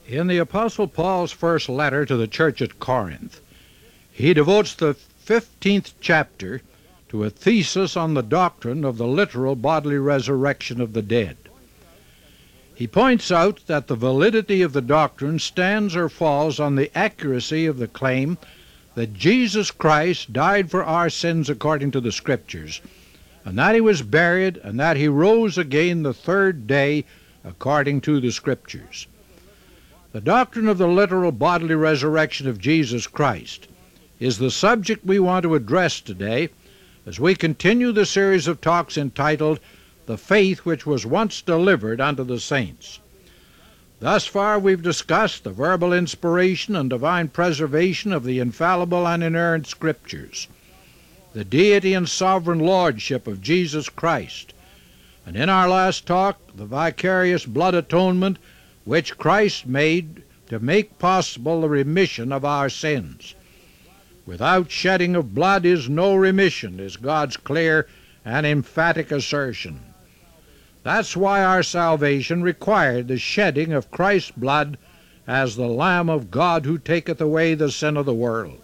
In the Apostle Paul's first letter to the church at Corinth, he devotes the 15th chapter to a thesis on the doctrine of the literal bodily resurrection of the dead. He points out that the validity of the doctrine stands or falls on the accuracy of the claim that Jesus Christ died for our sins according to the Scriptures, and that he was buried, and that he rose again the third day according to the Scriptures. The doctrine of the literal bodily resurrection of Jesus Christ is the subject we want to address today as we continue the series of talks entitled The Faith Which Was Once Delivered Unto the Saints. Thus far we've discussed the verbal inspiration and divine preservation of the infallible and inerrant Scriptures, the deity and sovereign lordship of Jesus Christ, and in our last talk, the vicarious blood atonement which Christ made to make possible the remission of our sins. Without shedding of blood is no remission, is God's clear and emphatic assertion. That's why our salvation required the shedding of Christ's blood as the Lamb of God who taketh away the sin of the world.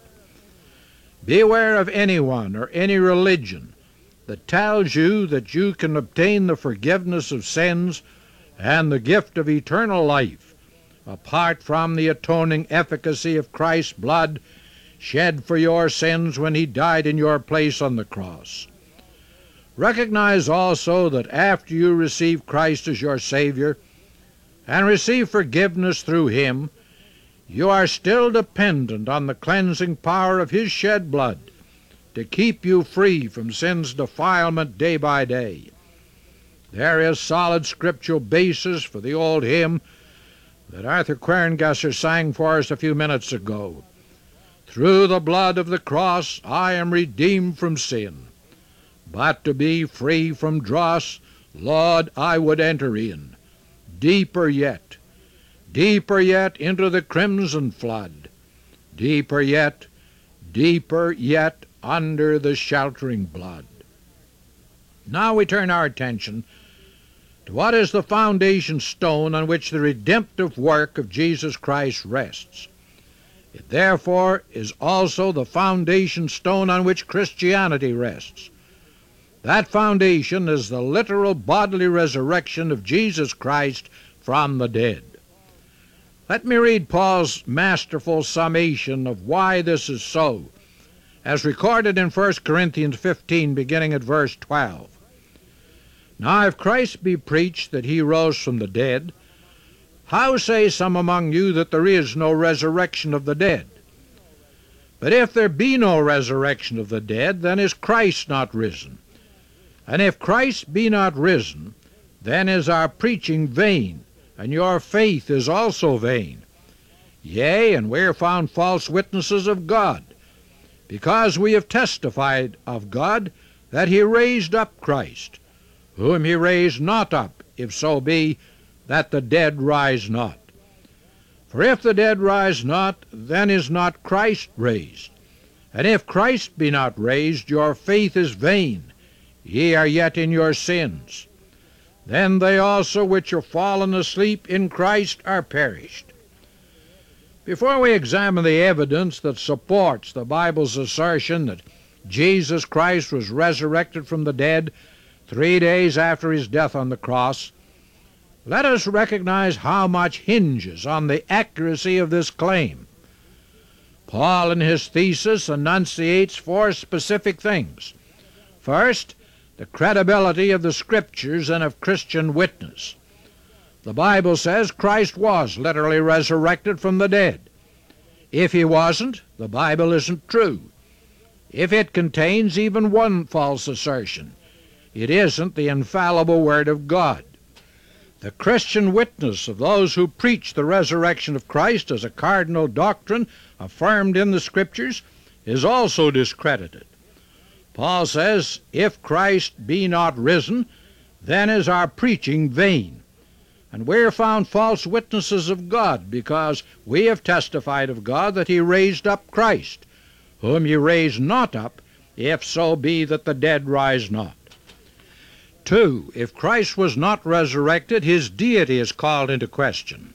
Beware of anyone or any religion that tells you that you can obtain the forgiveness of sins and the gift of eternal life apart from the atoning efficacy of Christ's blood shed for your sins when he died in your place on the cross. Recognize also that after you receive Christ as your Savior and receive forgiveness through him, you are still dependent on the cleansing power of his shed blood to keep you free from sin's defilement day by day. There is solid scriptural basis for the old hymn that Arthur Querngasser sang for us a few minutes ago. Through the blood of the cross I am redeemed from sin, but to be free from dross, Lord, I would enter in, deeper yet into the crimson flood, deeper yet under the sheltering blood. Now we turn our attention to what is the foundation stone on which the redemptive work of Jesus Christ rests. It therefore is also the foundation stone on which Christianity rests. That foundation is the literal bodily resurrection of Jesus Christ from the dead. Let me read Paul's masterful summation of why this is so, as recorded in 1 Corinthians 15, beginning at verse 12. Now if Christ be preached that he rose from the dead, how say some among you that there is no resurrection of the dead? But if there be no resurrection of the dead, then is Christ not risen. And if Christ be not risen, then is our preaching vain, and your faith is also vain. Yea, and we are found false witnesses of God, because we have testified of God that he raised up Christ, whom he raised not up, if so be that the dead rise not. For if the dead rise not, then is not Christ raised. And if Christ be not raised, your faith is vain, ye are yet in your sins. Then they also which are fallen asleep in Christ are perished. Before we examine the evidence that supports the Bible's assertion that Jesus Christ was resurrected from the dead 3 days after his death on the cross, let us recognize how much hinges on the accuracy of this claim. Paul in his thesis enunciates 4 specific things. First, the credibility of the Scriptures and of Christian witness. The Bible says Christ was literally resurrected from the dead. If he wasn't, the Bible isn't true. If it contains even one false assertion, it isn't the infallible Word of God. The Christian witness of those who preach the resurrection of Christ as a cardinal doctrine affirmed in the Scriptures is also discredited. Paul says, if Christ be not risen, then is our preaching vain. And we are found false witnesses of God, because we have testified of God that he raised up Christ, whom he raised not up, if so be that the dead rise not. 2. If Christ was not resurrected, his deity is called into question.